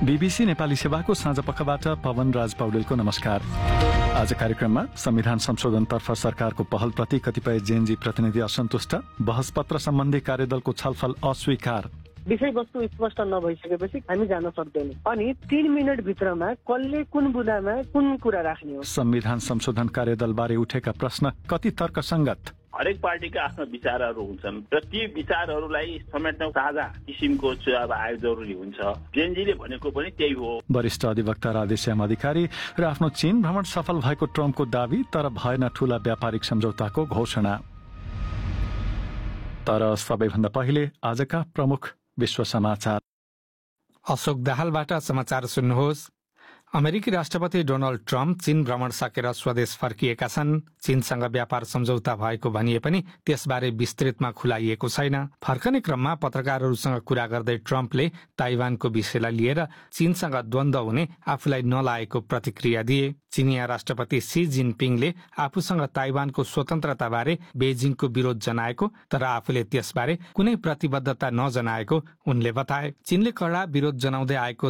BBC Nepali सेवाको साँझ पखबाट पवन राज पौडेलको नमस्कार। आज कार्यक्रममा संविधान संशोधनतर्फ सरकारको पहलप्रति कतिपय जेएनजी प्रतिनिधि असन्तुष्ट, बहसपत्र सम्बन्धी कार्यदलको छलफल अस्वीकार। विषयवस्तु स्पष्ट नभइसकेपछि हामी जान सक्दैनौँ अनि 3 मिनट भित्रमा कसले कुन बुँदामा कुन कुरा राख्ने हो। संविधान संशोधन कार्यदलबारे उठेका प्रश्न कति तर्कसङ्गत? हरेक पार्टीका आफ्ना विचारहरू हुन्छन् र ती विचारहरूलाई समेट्न साझा किसिमको चुनाव आयोग जरुरी हुन्छ। जेएनजीले भनेको पनि त्यही हो। वरिष्ठ अधिवक्ता राधेश्याम अधिकारी र आफ्नो चीन भ्रमण सफल भएको ट्रम्पको दावी, तर भएन ठूला व्यापारिक सम्झौताको घोषणा। तर सबैभन्दा पहिले आजका प्रमुख विश्व समाचार। अशोक दाहालबाट समाचार सुन्नुहोस्। अमेरिकी राष्ट्रपति डोनाल्ड ट्रम्प चीन भ्रमण सकेर स्वदेश फर्किएका छन्। चीनसँग व्यापार सम्झौता भएको भनिए पनि त्यसबारे विस्तृतमा खुलाइएको छैन। फर्कने क्रममा पत्रकारहरूसँग कुरा गर्दै ट्रम्पले ताइवानको विषयलाई लिएर चीनसँग द्वन्द्व हुने आफूलाई नलागेको प्रतिक्रिया दिए। चीनिया राष्ट्रपति सी जिनपिङले आफूसँग ताइवानको स्वतन्त्रताबारे बेजिङको विरोध जनाएको, तर आफूले त्यसबारे कुनै प्रतिबद्धता नजनाएको उनले बताए। चीनले कडा विरोध जनाउँदै आएको